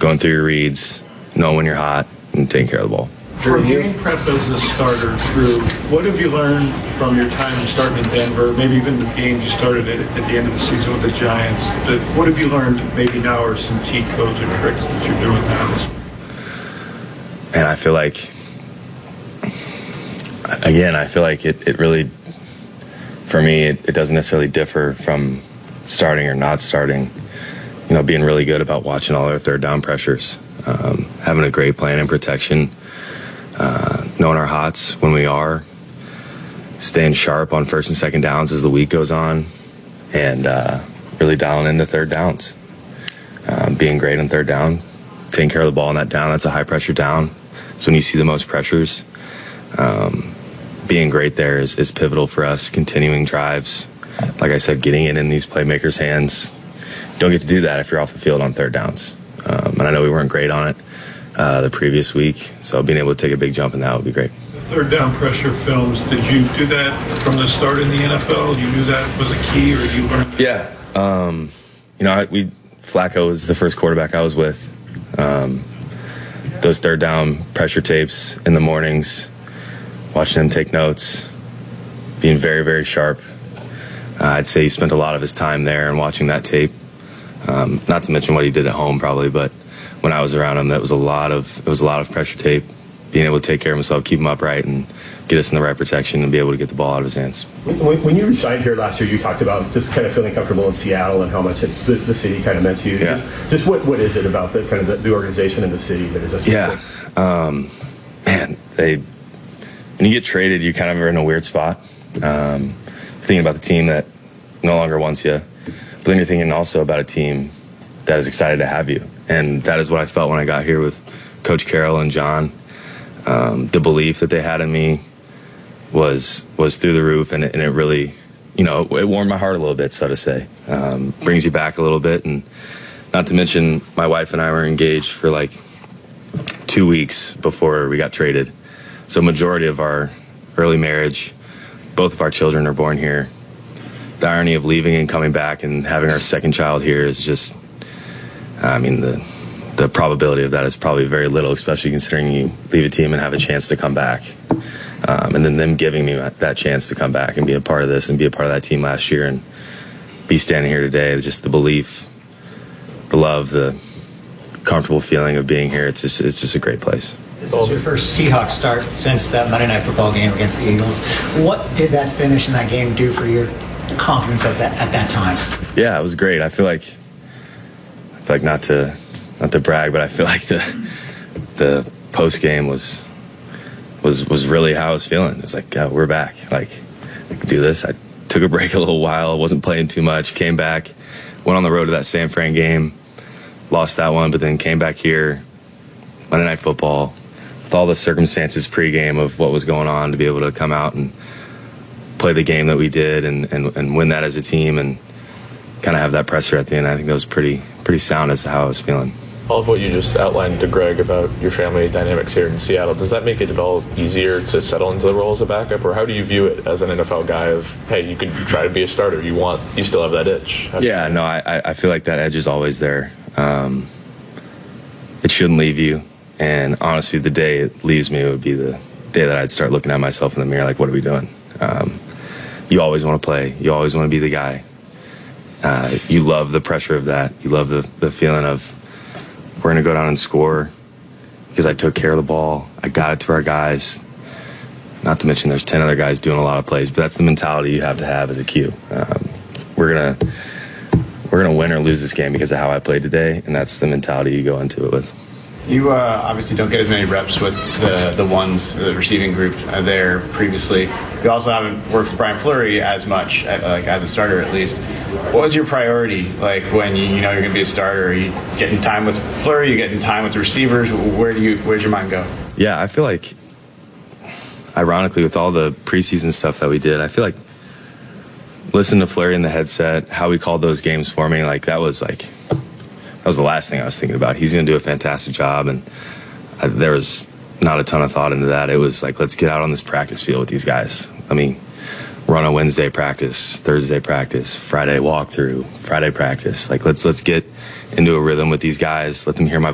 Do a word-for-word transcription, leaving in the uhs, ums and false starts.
going through your reads, knowing when you're hot, and taking care of the ball. For game prep as a starter, Drew, what have you learned from your time starting in Denver, maybe even the games you started at, at the end of the season with the Giants? That, what have you learned maybe now are some cheat codes or tricks that you're doing now? And I feel like, again, I feel like it, it really, for me, it, it doesn't necessarily differ from starting or not starting. You know, being really good about watching all our third down pressures, um, having a great plan and protection, uh, knowing our hots when we are, staying sharp on first and second downs as the week goes on, and uh, really dialing into third downs. Um, being great on third down, taking care of the ball on that down. That's a high pressure down. It's when you see the most pressures. Um, being great there is, is pivotal for us. Continuing drives, like I said, getting it in these playmakers' hands. You don't get to do that if you're off the field on third downs. Um, and I know we weren't great on it uh, the previous week, so being able to take a big jump in that would be great. The third down pressure films, did you do that from the start in the N F L? You knew that was a key, or did you learn that? Yeah. Um, you know, I, we Flacco was the first quarterback I was with. Um, those third down pressure tapes in the mornings, watching him take notes, being very, very sharp. Uh, I'd say he spent a lot of his time there and watching that tape. Um, not to mention what he did at home, probably, but when I was around him, that was a lot of it was a lot of pressure tape. Being able to take care of himself, keep him upright, and get us in the right protection, and be able to get the ball out of his hands. When, when you resigned here last year, you talked about just kind of feeling comfortable in Seattle and how much it, the, the city kind of meant to you. Yeah. Just, just what, what is it about the kind of the, the organization and the city that is just yeah, um, man, they when you get traded, you kind of are in a weird spot. Um, thinking about the team that no longer wants you, but then you're thinking also about a team that is excited to have you, and that is what I felt when I got here with Coach Carroll and John. Um, the belief that they had in me was was through the roof, and it, and it really, you know, it warmed my heart a little bit, so to say. Um, brings you back a little bit, and not to mention my wife and I were engaged for like two weeks before we got traded. So majority of our early marriage, both of our children are born here. The irony of leaving and coming back and having our second child here is just, I mean, the the probability of that is probably very little, especially considering you leave a team and have a chance to come back. Um, and then them giving me that chance to come back and be a part of this and be a part of that team last year and be standing here today, just the belief, the love, the comfortable feeling of being here. It's just, it's just a great place. This is your first Seahawks start since that Monday Night Football game against the Eagles. What did that finish in that game do for your confidence at that at that time? Yeah, it was great. I feel like, I feel like not to not to brag, but I feel like the the post game was was was really how I was feeling. It was like, yeah, we're back. Like, I could do this. I took a break a little while, wasn't playing too much, came back, went on the road to that San Fran game, lost that one, but then came back here, Monday Night Football, with all the circumstances pregame of what was going on, to be able to come out and play the game that we did and, and, and win that as a team and kind of have that pressure at the end. I think that was pretty pretty sound as to how I was feeling. All of what you just outlined to Greg about your family dynamics here in Seattle, does that make it at all easier to settle into the role as a backup, or how do you view it as an N F L guy of, hey, you could try to be a starter, you want, you still have that itch? Yeah, no, I, I feel like that edge is always there. Um, it shouldn't leave you, and honestly, the day it leaves me would be the day that I'd start looking at myself in the mirror like, what are we doing? Um, you always want to play. You always want to be the guy. Uh, you love the pressure of that. You love the, the feeling of, we're going to go down and score because I took care of the ball. I got it to our guys. Not to mention there's ten other guys doing a lot of plays, but that's the mentality you have to have as a Q. Um, we're going to we're gonna win or lose this game because of how I played today, and that's the mentality you go into it with. You uh, obviously don't get as many reps with the, the ones, the receiving group uh, there previously. You also haven't worked with Brian Fleury as much, uh, like as a starter at least. What was your priority, like when you, you know you're going to be a starter? Are you getting time with Fleury? Are you getting time with the receivers? Where do you, where's your mind go? Yeah, I feel like, ironically, with all the preseason stuff that we did, I feel like listening to Fleury in the headset, how he called those games for me, like that was like, that was the last thing I was thinking about. He's going to do a fantastic job, and I, there was not a ton of thought into that. It was like, let's get out on this practice field with these guys. I mean, we're on a Wednesday practice, Thursday practice, Friday walkthrough, Friday practice. Like, let's let's get into a rhythm with these guys. Let them hear my